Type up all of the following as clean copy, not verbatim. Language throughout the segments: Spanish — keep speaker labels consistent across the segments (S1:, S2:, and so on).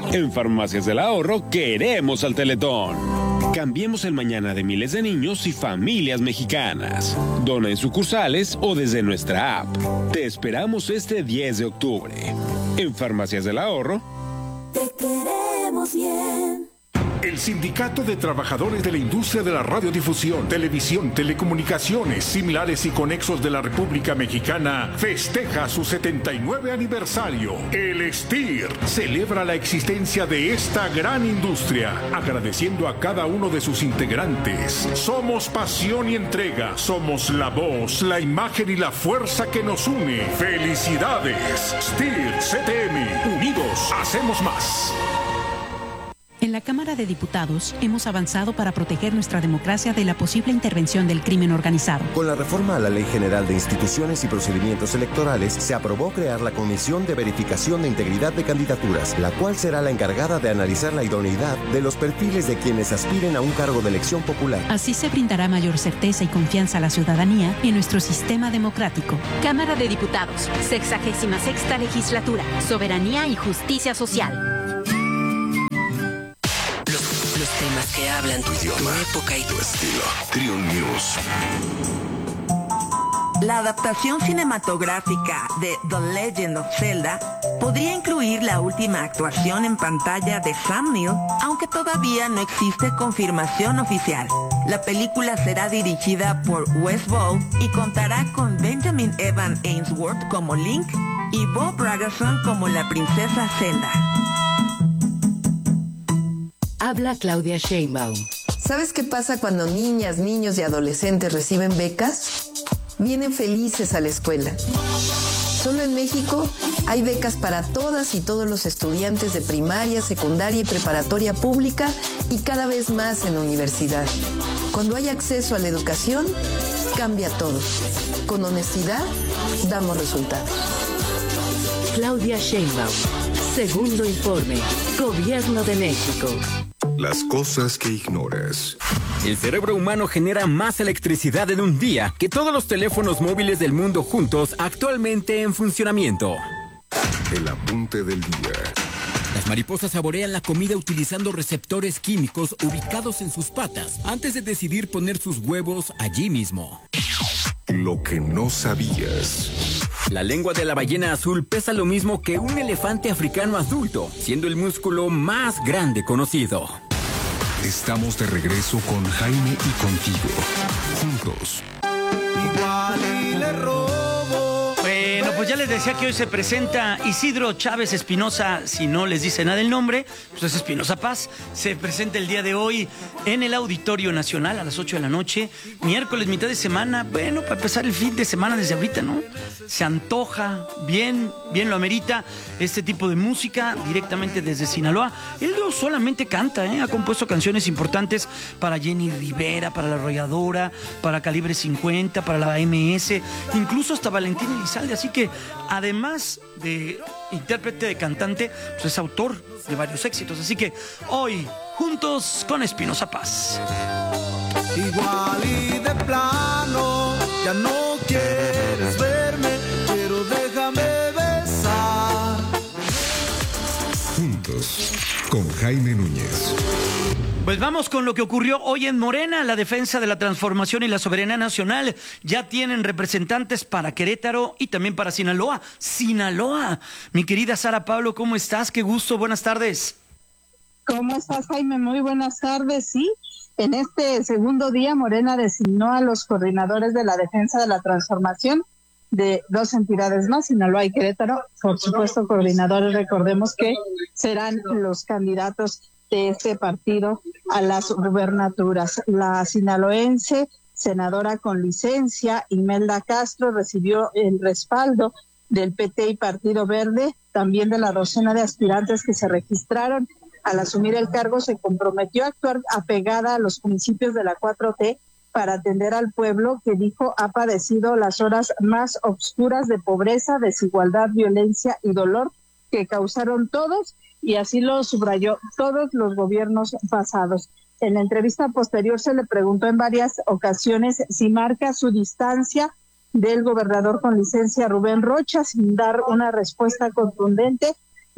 S1: En Farmacias del Ahorro queremos al Teletón. Cambiemos el mañana de miles de niños y familias mexicanas. Dona en sucursales o desde nuestra app. Te esperamos este 10 de octubre. En Farmacias del Ahorro.
S2: Te queremos bien.
S3: El Sindicato de Trabajadores de la Industria de la Radiodifusión, Televisión, Telecomunicaciones, Similares y Conexos de la República Mexicana festeja su 79 aniversario. El STIR celebra la existencia de esta gran industria, agradeciendo a cada uno de sus integrantes. Somos pasión y entrega, somos la voz, la imagen y la fuerza que nos une. ¡Felicidades! STIR CTM, unidos hacemos más.
S4: En la Cámara de Diputados hemos avanzado para proteger nuestra democracia de la posible intervención del crimen organizado.
S5: Con la reforma a la Ley General de Instituciones y Procedimientos Electorales, se aprobó crear la Comisión de Verificación de Integridad de Candidaturas, la cual será la encargada de analizar la idoneidad de los perfiles de quienes aspiren a un cargo de elección popular.
S4: Así se brindará mayor certeza y confianza a la ciudadanía en nuestro sistema democrático.
S6: Cámara de Diputados, 66ª Legislatura, Soberanía y Justicia Social.
S7: Temas que hablan tu idioma, tu época y tu estilo. Trio News.
S8: La adaptación cinematográfica de The Legend of Zelda podría incluir la última actuación en pantalla de Sam Neill, aunque todavía no existe confirmación oficial. La película será dirigida por Wes Ball y contará con Benjamin Evan Ainsworth como Link y Bob Bragason como la princesa Zelda.
S9: Habla Claudia Sheinbaum.
S10: ¿Sabes qué pasa cuando niñas, niños y adolescentes reciben becas? Vienen felices a la escuela. Solo en México hay becas para todas y todos los estudiantes de primaria, secundaria y preparatoria pública y cada vez más en la universidad. Cuando hay acceso a la educación, cambia todo. Con honestidad, damos resultados.
S9: Claudia Sheinbaum. Segundo informe. Gobierno de México.
S11: Las cosas que ignoras.
S12: El cerebro humano genera más electricidad en un día que todos los teléfonos móviles del mundo juntos actualmente en funcionamiento.
S11: El apunte del día.
S12: Las mariposas saborean la comida utilizando receptores químicos ubicados en sus patas antes de decidir poner sus huevos allí mismo.
S11: Lo que no sabías.
S12: La lengua de la ballena azul pesa lo mismo que un elefante africano adulto, siendo el músculo más grande conocido.
S11: Estamos de regreso con Jaime y contigo. Juntos.
S13: Igual y le robo. Bueno, pues ya les decía que hoy se presenta Isidro Chávez Espinosa. Si no les dice nada el nombre, pues es Espinosa Paz. Se presenta el día de hoy en el Auditorio Nacional a las 8 de la noche. Miércoles, mitad de semana. Bueno, para empezar el fin de semana desde ahorita, ¿no? Se antoja, bien lo amerita este tipo de música directamente desde Sinaloa. Él no solamente canta, ha compuesto canciones importantes para Jenny Rivera, para La Arrolladora, para Calibre 50, para la MS, incluso hasta Valentín Elizalde. Así que además de intérprete, de cantante, pues es autor de varios éxitos. Así que hoy, juntos con Espinosa Paz.
S14: Igual y de plano, ya no quieres verme, pero déjame besar.
S11: Juntos con Jaime Núñez.
S13: Pues vamos con lo que ocurrió hoy en Morena. La Defensa de la Transformación y la Soberanía Nacional ya tienen representantes para Querétaro y también para Sinaloa. Sinaloa. Mi querida Sara Pablo, ¿cómo estás? Qué gusto, buenas tardes.
S15: ¿Cómo estás, Jaime? Muy buenas tardes, sí. En este segundo día, Morena designó a los coordinadores de la Defensa de la Transformación de dos entidades más, Sinaloa y Querétaro. Por supuesto, coordinadores, recordemos que serán los candidatos de este partido a las gubernaturas. La sinaloense, senadora con licencia, Imelda Castro, recibió el respaldo del PT y Partido Verde, también de la docena de aspirantes que se registraron. Al asumir el cargo, se comprometió a actuar apegada a los principios de la 4T para atender al pueblo que, dijo, ha padecido las horas más oscuras de pobreza, desigualdad, violencia y dolor que causaron todos, y así lo subrayó, todos los gobiernos pasados. En la entrevista posterior se le preguntó en varias ocasiones si marca su distancia del gobernador con licencia Rubén Rocha, sin dar una respuesta contundente,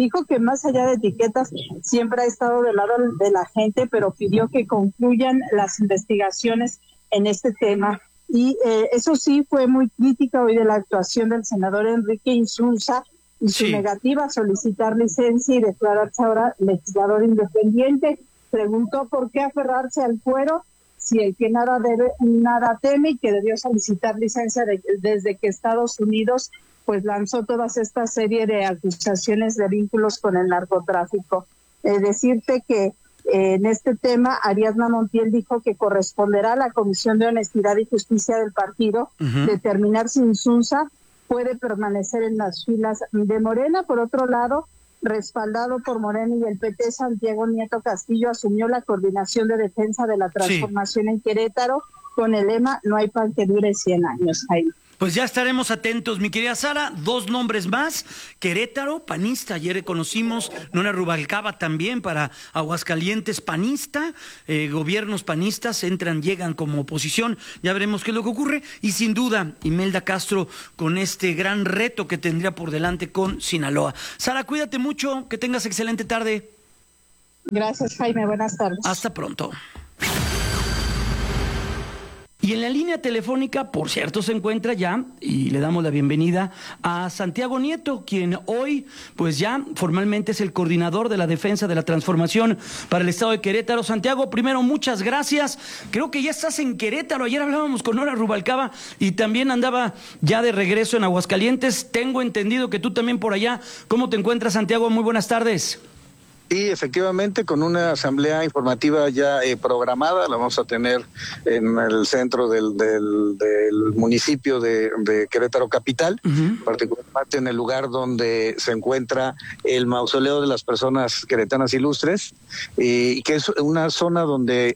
S15: Dijo que más allá de etiquetas siempre ha estado del lado de la gente, pero pidió que concluyan las investigaciones en este tema. Y eso sí, fue muy crítica hoy de la actuación del senador Enrique Insunza y su negativa a solicitar licencia y declararse ahora legislador independiente. Preguntó por qué aferrarse al fuero si el que nada debe, nada teme, y que debió solicitar licencia desde que Estados Unidos pues lanzó toda esta serie de acusaciones de vínculos con el narcotráfico. Decirte que en este tema Ariadna Montiel dijo que corresponderá a la Comisión de Honestidad y Justicia del partido determinar si Insunza puede permanecer en las filas de Morena. Por otro lado, respaldado por Morena y el PT, Santiago Nieto Castillo asumió la coordinación de defensa de la transformación en Querétaro con el lema "No hay pan que dure 100 años". Jaime.
S13: Pues ya estaremos atentos, mi querida Sara. 2 nombres más: Querétaro, panista. Ayer conocimos Nora Rubalcaba también para Aguascalientes, panista. Gobiernos panistas llegan como oposición. Ya veremos qué es lo que ocurre. Y sin duda, Imelda Castro con este gran reto que tendría por delante con Sinaloa. Sara, cuídate mucho. Que tengas excelente tarde.
S15: Gracias, Jaime. Buenas tardes.
S13: Hasta pronto. Y en la línea telefónica, por cierto, se encuentra ya, y le damos la bienvenida a Santiago Nieto, quien hoy, pues ya formalmente es el coordinador de la defensa de la transformación para el estado de Querétaro. Santiago, primero, muchas gracias. Creo que ya estás en Querétaro. Ayer hablábamos con Nora Rubalcaba y también andaba ya de regreso en Aguascalientes. Tengo entendido que tú también por allá. ¿Cómo te encuentras, Santiago? Muy buenas tardes.
S16: Sí, efectivamente, con una asamblea informativa ya programada, la vamos a tener en el centro del municipio de Querétaro Capital, particularmente en el lugar donde se encuentra el mausoleo de las personas queretanas ilustres, y que es una zona donde,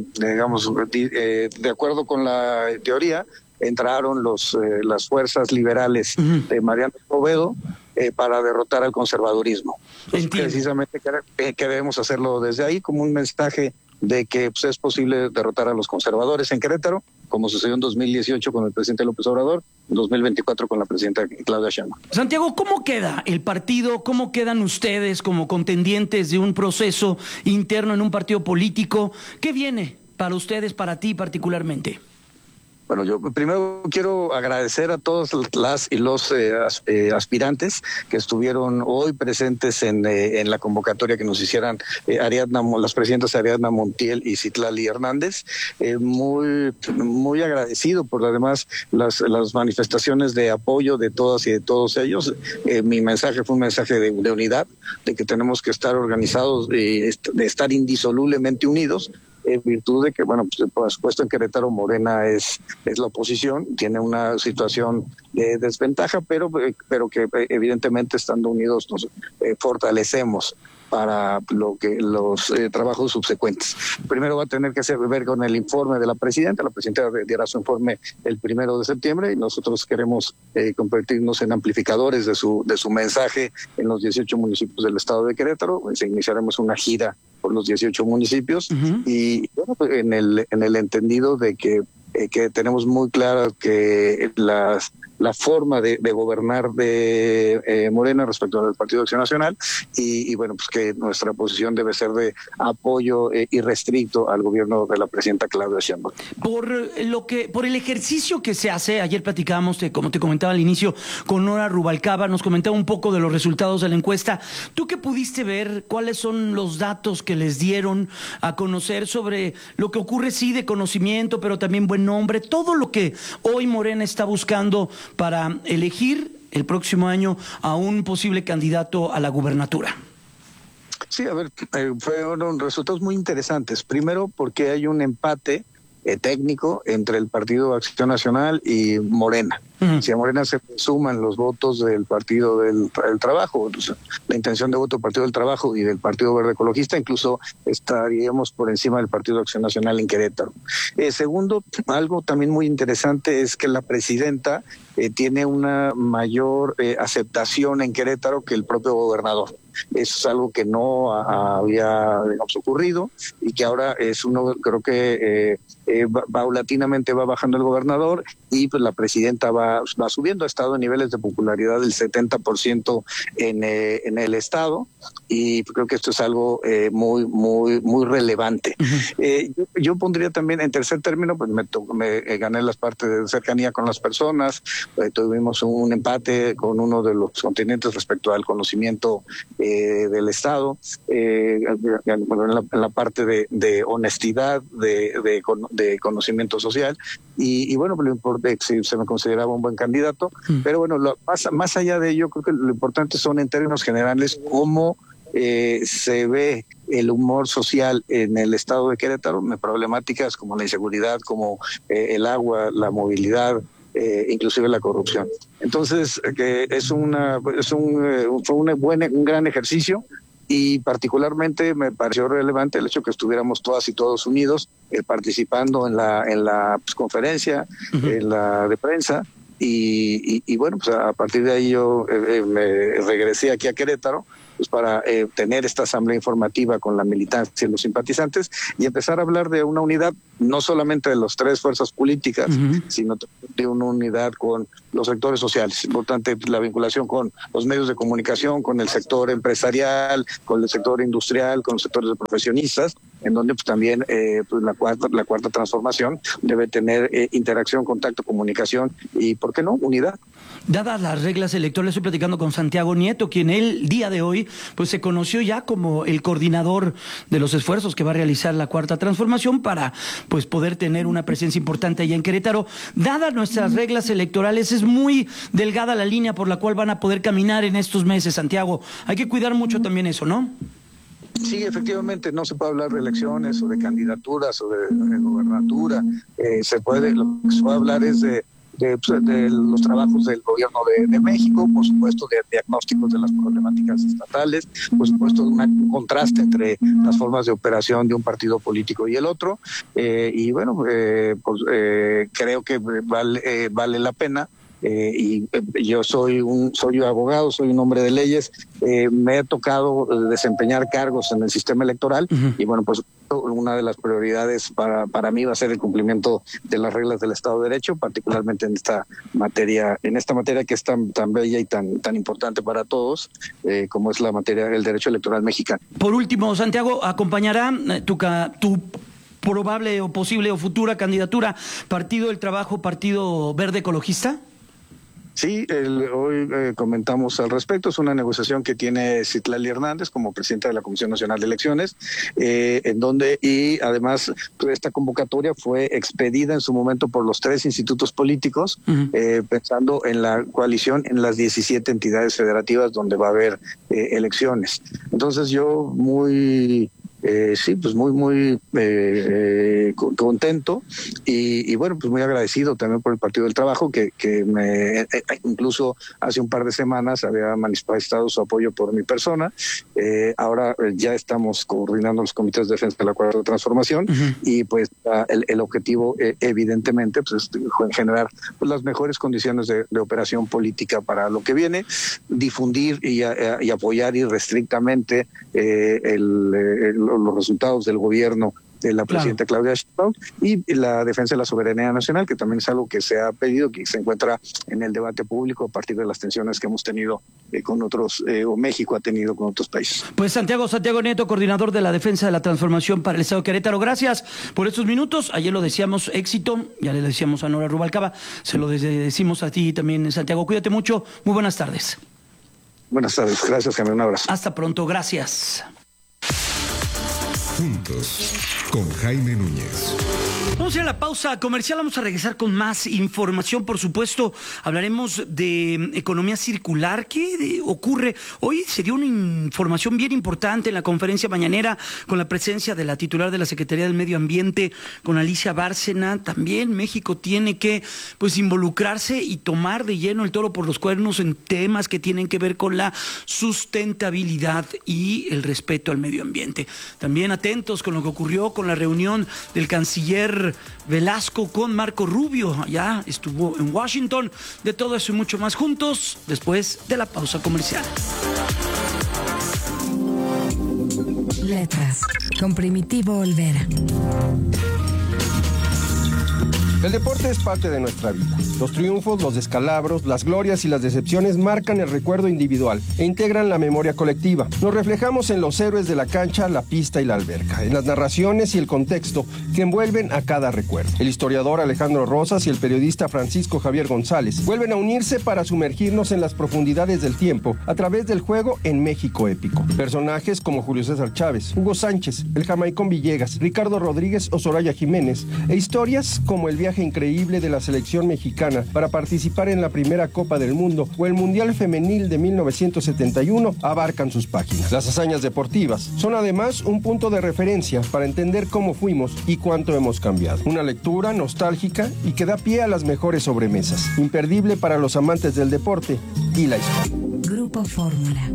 S16: de acuerdo con la teoría, entraron las fuerzas liberales de Mariano Escobedo para derrotar al conservadurismo. Entonces, precisamente queremos hacerlo desde ahí como un mensaje de que pues, es posible derrotar a los conservadores en Querétaro, como sucedió en 2018 con el presidente López Obrador, en 2024 con la presidenta Claudia Sheinbaum.
S13: Santiago, ¿cómo queda el partido? ¿Cómo quedan ustedes como contendientes de un proceso interno en un partido político? ¿Qué viene para ustedes, para ti particularmente?
S16: Bueno, yo primero quiero agradecer a todas las y los aspirantes que estuvieron hoy presentes en la convocatoria que nos hicieran las presidentas Ariadna Montiel y Citlali Hernández. Muy agradecido por además las manifestaciones de apoyo de todas y de todos ellos. Mi mensaje fue un mensaje de unidad, de que tenemos que estar organizados, de estar indisolublemente unidos, en virtud de que, bueno, pues, por supuesto en Querétaro Morena es la oposición, tiene una situación de desventaja, pero que evidentemente estando unidos nos fortalecemos para los trabajos subsecuentes. Primero va a tener que ver con el informe de la presidenta. La presidenta diera su informe el 1 de septiembre y nosotros queremos convertirnos en amplificadores de su mensaje en los 18 municipios del estado de Querétaro. Iniciaremos una gira por los 18 municipios y bueno, pues, en el entendido de que tenemos muy claro que la forma de gobernar de Morena respecto al Partido de Acción Nacional y bueno, pues que nuestra posición debe ser de apoyo irrestricto al gobierno de la presidenta Claudia Sheinbaum.
S13: Por el ejercicio que se hace, ayer platicábamos, como te comentaba al inicio, con Nora Rubalcaba, nos comentaba un poco de los resultados de la encuesta. ¿Tú qué pudiste ver? ¿Cuáles son los datos que les dieron a conocer sobre lo que ocurre, sí, de conocimiento, pero también buen nombre, todo lo que hoy Morena está buscando para elegir el próximo año a un posible candidato a la gubernatura?
S16: Sí, a ver, fueron resultados muy interesantes. Primero, porque hay un empate técnico entre el Partido Acción Nacional y Morena. Si a Morena se suman los votos del Partido del Trabajo, la intención de voto del Partido del Trabajo y del Partido Verde Ecologista, incluso estaríamos por encima del Partido Acción Nacional en Querétaro. Segundo, algo también muy interesante es que la presidenta tiene una mayor aceptación en Querétaro que el propio gobernador. Eso es algo que no había, digamos, ocurrido y que ahora creo que paulatinamente va bajando el gobernador y pues la presidenta va va subiendo, ha estado en niveles de popularidad del 70% en el estado, y creo que esto es algo muy relevante. Yo pondría también en tercer término, pues me gané las partes de cercanía con las personas, tuvimos un empate con uno de los continentes respecto al conocimiento del estado, en la parte de honestidad, de conocimiento social, y bueno, lo importante es que se me consideraba un buen candidato, pero bueno, más allá de ello, creo que lo importante son en términos generales cómo se ve el humor social en el estado de Querétaro, problemáticas como la inseguridad, como el agua, la movilidad, inclusive la corrupción. Entonces, que fue un gran ejercicio, y particularmente me pareció relevante el hecho que estuviéramos todas y todos unidos participando en la conferencia, en la de prensa, y bueno, pues a partir de ahí yo me regresé aquí a Querétaro, pues para tener esta asamblea informativa con la militancia y los simpatizantes y empezar a hablar de una unidad, no solamente de las tres fuerzas políticas, sino de una unidad con los sectores sociales. Importante la vinculación con los medios de comunicación, con el sector empresarial, con el sector industrial, con los sectores de profesionistas, en donde pues también pues la cuarta transformación debe tener interacción, contacto, comunicación y, ¿por qué no?, unidad.
S13: Dadas las reglas electorales, estoy platicando con Santiago Nieto, quien el día de hoy pues se conoció ya como el coordinador de los esfuerzos que va a realizar la cuarta transformación para pues poder tener una presencia importante allá en Querétaro. Dadas nuestras reglas electorales, es muy delgada la línea por la cual van a poder caminar en estos meses, Santiago. Hay que cuidar mucho también eso, ¿no?
S16: Sí, efectivamente, no se puede hablar de elecciones o de candidaturas o de gobernatura. Lo que se puede hablar es de los trabajos del gobierno de México, por supuesto de diagnósticos de las problemáticas estatales, por supuesto de un contraste entre las formas de operación de un partido político y el otro, y bueno, creo que vale la pena. Y yo soy abogado, soy un hombre de leyes, me he tocado desempeñar cargos en el sistema electoral, y bueno, pues una de las prioridades para mí va a ser el cumplimiento de las reglas del Estado de Derecho, particularmente en esta materia que es tan bella y tan importante para todos, como es la materia del derecho electoral mexicano.
S13: Por último, Santiago, ¿acompañará tu probable o posible o futura candidatura Partido del Trabajo, Partido Verde Ecologista?
S16: Sí, hoy comentamos al respecto. Es una negociación que tiene Citlali Hernández como presidenta de la Comisión Nacional de Elecciones, y además esta convocatoria fue expedida en su momento por los 3 institutos políticos, pensando en la coalición en las 17 entidades federativas donde va a haber elecciones. Entonces yo muy contento y bueno, pues muy agradecido también por el Partido del Trabajo que me incluso hace un par de semanas había manifestado su apoyo por mi persona. Ahora ya estamos coordinando los comités de defensa de la cuarta transformación, y pues el objetivo evidentemente pues es generar pues, las mejores condiciones de operación política para lo que viene, difundir y apoyar irrestrictamente los resultados del gobierno de la presidenta Claudia Sheinbaum y la defensa de la soberanía nacional, que también es algo que se ha pedido, que se encuentra en el debate público a partir de las tensiones que hemos tenido con otros, o México ha tenido con otros países.
S13: Pues Santiago Nieto, coordinador de la defensa de la transformación para el Estado de Querétaro, gracias por estos minutos. Ayer lo decíamos, éxito, ya le decíamos a Nora Rubalcaba, se lo decimos a ti también, Santiago, cuídate mucho, muy buenas tardes.
S16: Buenas tardes, gracias, Jaime, un abrazo.
S13: Hasta pronto, gracias.
S11: Juntos, con Jaime Núñez.
S13: Vamos a ir a la pausa comercial, vamos a regresar con más información, por supuesto. Hablaremos de economía circular. ¿Qué ocurre? Hoy se dio una información bien importante en la conferencia mañanera con la presencia de la titular de la Secretaría del Medio Ambiente, con Alicia Bárcena. También México tiene que pues involucrarse y tomar de lleno el toro por los cuernos en temas que tienen que ver con la sustentabilidad y el respeto al medio ambiente. También atentos con lo que ocurrió con la reunión del canciller Velasco con Marco Rubio. Allá estuvo en Washington. De todo eso y mucho más juntos después de la pausa comercial.
S17: Letras con Primitivo Olvera. El deporte es parte de nuestra vida. Los triunfos, los descalabros, las glorias y las decepciones marcan el recuerdo individual e integran la memoria colectiva. Nos reflejamos en los héroes de la cancha, la pista y la alberca, en las narraciones y el contexto que envuelven a cada recuerdo. El historiador Alejandro Rosas y el periodista Francisco Javier González vuelven a unirse para sumergirnos en las profundidades del tiempo a través del juego en México épico. Personajes como Julio César Chávez, Hugo Sánchez, el Jamaicón Villegas, Ricardo Rodríguez o Soraya Jiménez, e historias como el viaje increíble de la selección mexicana para participar en la primera Copa del Mundo o el Mundial Femenil de 1971 abarcan sus páginas. Las hazañas deportivas son además un punto de referencia para entender cómo fuimos y cuánto hemos cambiado. Una lectura nostálgica y que da pie a las mejores sobremesas, imperdible para los amantes del deporte y la historia.
S2: Grupo Fórmula.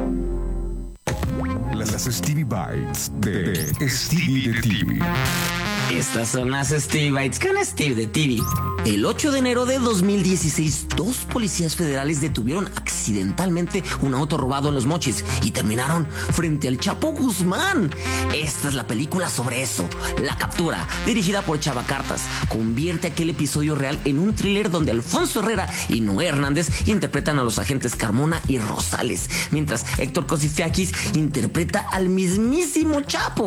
S11: Las Stevie Bites de Stevie de TV.
S18: Estas son las Stevie Bites con Steve de TV. El 8 de enero de 2016, 2 policías federales detuvieron accidentalmente un auto robado en Los Mochis y terminaron frente al Chapo Guzmán. Esta es la película sobre eso. La captura, dirigida por Chava Cartas, convierte aquel episodio real en un thriller donde Alfonso Herrera y Noé Hernández interpretan a los agentes Carmona y Rosales, mientras Héctor Cosifiakis interpreta al mismísimo Chapo.